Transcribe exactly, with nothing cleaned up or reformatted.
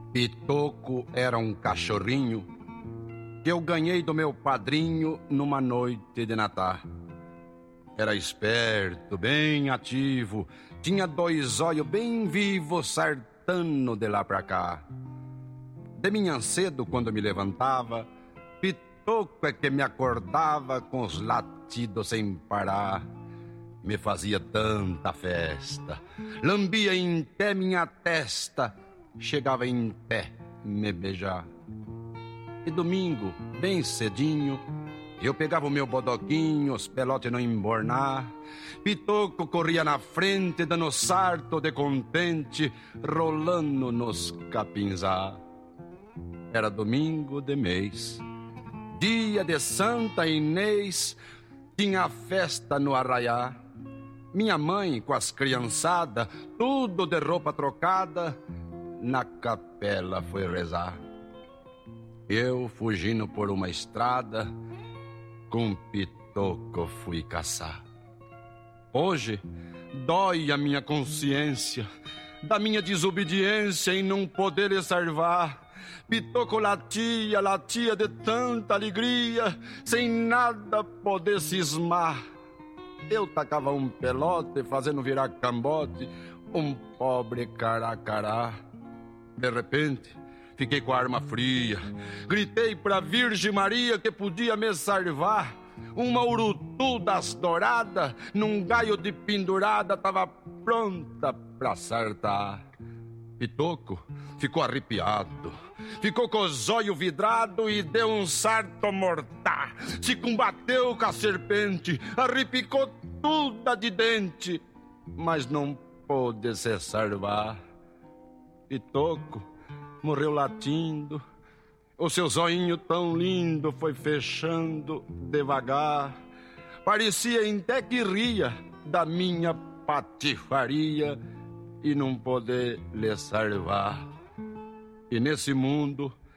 Pitoco era um cachorrinho que eu ganhei do meu padrinho numa noite de Natal. Era esperto, bem ativo, tinha dois olhos bem vivos, sartando de lá pra cá. De manhã cedo, quando me levantava, Pitoco é que me acordava com os latidos sem parar. Me fazia tanta festa, lambia em pé minha testa, chegava em pé me beijar. E domingo, bem cedinho, eu pegava o meu bodoquinho, os pelotes não embornar. Pitoco corria na frente, dando sarto de contente, rolando nos capinzá. Era domingo de mês, dia de Santa Inês, tinha festa no arraiá. Minha mãe com as criançadas, tudo de roupa trocada, na capela foi rezar. Eu, fugindo por uma estrada, com Pitoco fui caçar. Hoje, dói a minha consciência da minha desobediência em não poder lhe salvar. Pitoco latia, latia de tanta alegria, sem nada poder cismar. Eu tacava um pelote, fazendo virar cambote, um pobre caracará. De repente, fiquei com a arma fria, gritei pra Virgem Maria que podia me salvar. Uma urutu das douradas, num gaio de pendurada, tava pronta pra acertar. Pitoco ficou arrepiado, ficou com os olhos vidrados e deu um sarto mortal. Se combateu com a serpente, arrepicou tudo de dente, mas não pôde se salvar. Pitoco morreu latindo, o seu zoinho tão lindo foi fechando devagar. Parecia até que ria da minha patifaria e não poder lhe salvar. E nesse mundo